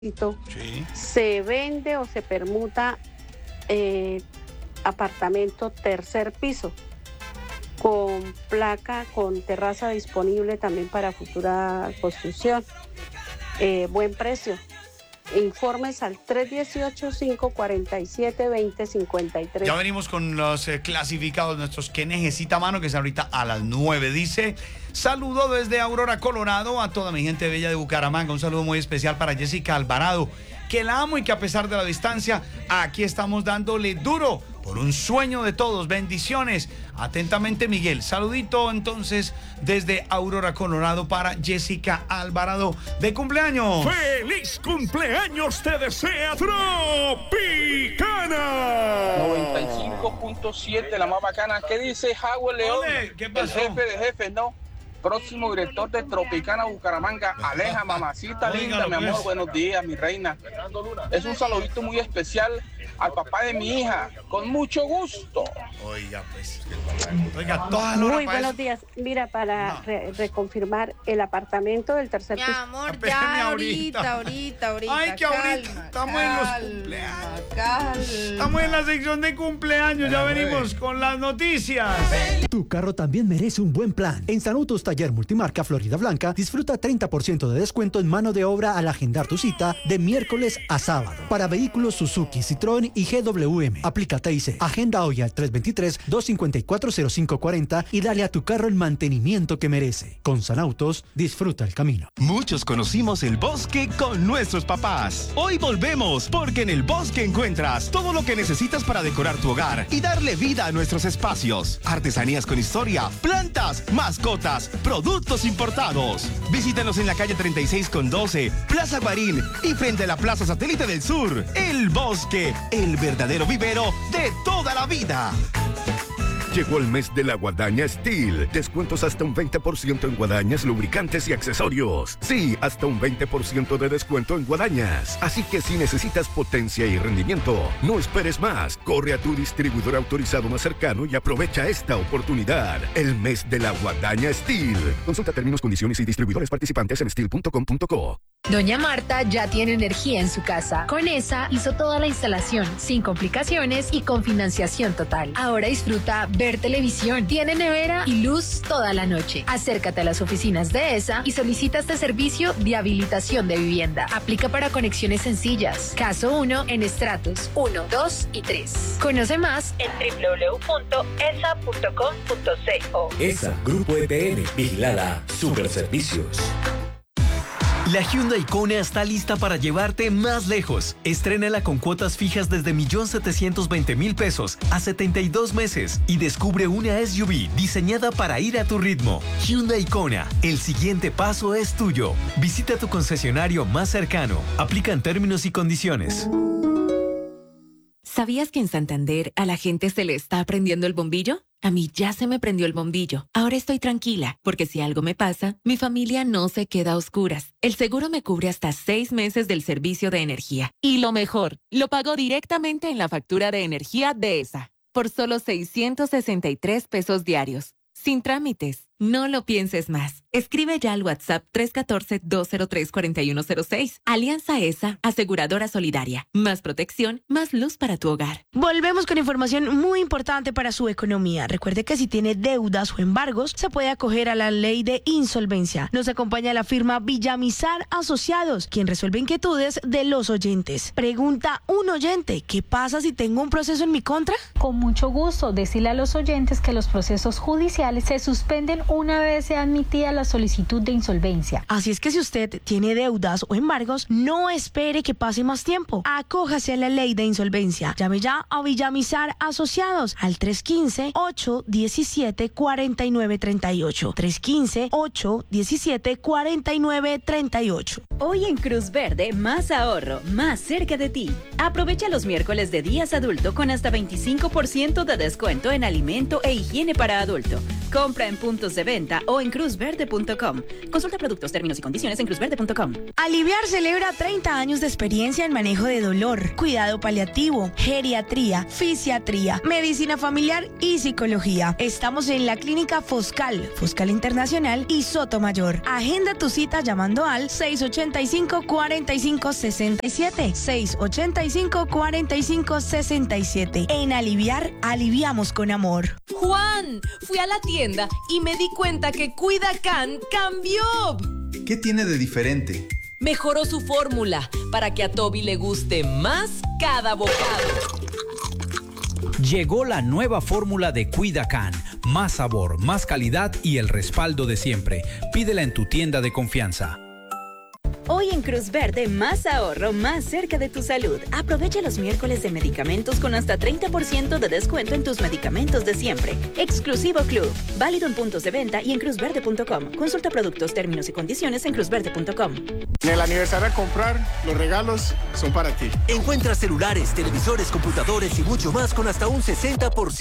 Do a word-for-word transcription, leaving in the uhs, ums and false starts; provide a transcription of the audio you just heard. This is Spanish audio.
Sí. Se vende o se permuta eh, apartamento tercer piso con placa, con terraza disponible también para futura construcción. Eh, buen precio. Informes al tres uno ocho, cinco cuatro siete, dos cero cinco tres. Ya venimos con los eh, clasificados nuestros que necesita mano, que es ahorita a las nueve. Dice, saludo desde Aurora, Colorado, a toda mi gente bella de Bucaramanga. Un saludo muy especial para Jessica Alvarado, que la amo y que a pesar de la distancia, aquí estamos dándole duro por un sueño de todos. Bendiciones. Atentamente, Miguel. Saludito entonces desde Aurora, Colorado, para Jessica Alvarado de cumpleaños. ¡Feliz cumpleaños te desea Tropicana! noventa y cinco punto siete, la más bacana. ¿Qué dice Howard León? Ole, ¿qué pasó? El jefe de jefes, ¿no? Próximo director de Tropicana Bucaramanga. Aleja, mamacita linda, mi amor, buenos días, mi reina. Es un saludito muy especial al papá de mi hija, con mucho gusto. Oiga, pues, oiga, toda la Muy hora para buenos eso. días. Mira, para No. re- reconfirmar el apartamento del tercer Mi piso. amor, Espérame ya ahorita. ahorita, ahorita, ahorita. Ay, que ahorita calma, estamos en los calma, cumpleaños. Calma. Estamos en la sección de cumpleaños, ya venimos con las noticias. Tu carro también merece un buen plan. En San Autos Taller Multimarca Florida Blanca, disfruta treinta por ciento de descuento en mano de obra al agendar tu cita de miércoles a sábado. Para vehículos Suzuki, Citroën y G W M. Aplica T I C. Agenda hoy al tres dos tres, dos cinco cuatro, cero cinco cuatro cero y dale a tu carro el mantenimiento que merece. Con San Autos, disfruta el camino. Muchos conocimos el bosque con nuestros papás. Hoy volvemos, porque en el bosque encuentras todo lo que necesitas para decorar tu hogar y darle vida a nuestros espacios. Artesanías con historia, plantas, mascotas, productos importados. Visítanos en la calle treinta y seis con doce, Plaza Guarín y frente a la Plaza Satélite del Sur. El bosque, el verdadero vivero de toda la vida. Llegó el mes de la Guadaña Steel. Descuentos hasta un veinte por ciento en guadañas, lubricantes y accesorios. Sí, hasta un veinte por ciento de descuento en guadañas. Así que si necesitas potencia y rendimiento, no esperes más. Corre a tu distribuidor autorizado más cercano y aprovecha esta oportunidad. El mes de la Guadaña Steel. Consulta términos, condiciones y distribuidores participantes en steel punto com punto co. Doña Marta ya tiene energía en su casa. Con esa hizo toda la instalación, sin complicaciones y con financiación total. Ahora disfruta ver televisión, tiene nevera y luz toda la noche. Acércate a las oficinas de ESA y solicita este servicio de habilitación de vivienda. Aplica para conexiones sencillas. Caso uno en estratos uno, dos y tres. Conoce más en doble u doble u doble u punto e s a punto com punto co. ESA, Grupo E P N, Vigilada, Superservicios. La Hyundai Kona está lista para llevarte más lejos. Estrénala con cuotas fijas desde un millón setecientos veinte mil pesos a setenta y dos meses y descubre una S U V diseñada para ir a tu ritmo. Hyundai Kona, el siguiente paso es tuyo. Visita tu concesionario más cercano. Aplican términos y condiciones. ¿Sabías que en Santander a la gente se le está prendiendo el bombillo? A mí ya se me prendió el bombillo. Ahora estoy tranquila, porque si algo me pasa, mi familia no se queda a oscuras. El seguro me cubre hasta seis meses del servicio de energía. Y lo mejor, lo pago directamente en la factura de energía de ESA, por solo seiscientos sesenta y tres pesos diarios. Sin trámites. No lo pienses más. Escribe ya al WhatsApp tres uno cuatro, dos cero tres, cuatro uno cero seis. Alianza ESA, aseguradora solidaria. Más protección, más luz para tu hogar. Volvemos con información muy importante para su economía. Recuerde que si tiene deudas o embargos, se puede acoger a la ley de insolvencia. Nos acompaña la firma Villamizar Asociados, quien resuelve inquietudes de los oyentes. Pregunta un oyente, ¿qué pasa si tengo un proceso en mi contra? Con mucho gusto, decirle a los oyentes que los procesos judiciales se suspenden una vez sea admitida la solicitud de insolvencia. Así es que si usted tiene deudas o embargos, no espere que pase más tiempo. Acójase a la ley de insolvencia. Llame ya a Villamizar Asociados al tres uno cinco, ocho uno siete, cuatro nueve tres ocho. tres uno cinco, ocho uno siete, cuatro nueve tres ocho. Hoy en Cruz Verde, más ahorro, más cerca de ti. Aprovecha los miércoles de Días Adulto con hasta veinticinco por ciento de descuento en alimento e higiene para adulto. Compra en puntos de de venta o en cruz verde punto com. Consulta productos, términos y condiciones en cruz verde punto com. Aliviar celebra treinta años de experiencia en manejo de dolor, cuidado paliativo, geriatría, fisiatría, medicina familiar y psicología. Estamos en la clínica Foscal, Foscal Internacional y Sotomayor. Agenda tu cita llamando al seis ochenta y cinco, cuarenta y cinco, sesenta y siete, seis ochenta y cinco, cuarenta y cinco, sesenta y siete. En Aliviar, aliviamos con amor. Juan, fui a la tienda y me di cuenta que Cuidacan cambió. ¿Qué tiene de diferente? Mejoró su fórmula para que a Toby le guste más cada bocado. Llegó la nueva fórmula de Cuidacan. Más sabor, más calidad y el respaldo de siempre. Pídela en tu tienda de confianza. Hoy en Cruz Verde, más ahorro, más cerca de tu salud. Aprovecha los miércoles de medicamentos con hasta treinta por ciento de descuento en tus medicamentos de siempre. Exclusivo Club. Válido en puntos de venta y en cruz verde punto com. Consulta productos, términos y condiciones en cruz verde punto com. En el aniversario a comprar, los regalos son para ti. Encuentra celulares, televisores, computadores y mucho más con hasta un sesenta por ciento